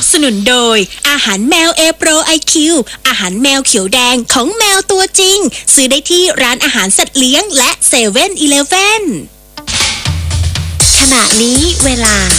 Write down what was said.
สนุนโดยอาหารแมวเอโปรไอคิวอาหารแมวเขียวแดงของแมวตัวจริงซื้อได้ที่ร้านอาหารสัตว์เลี้ยงและ7-Eleven ขณะนี้เวลา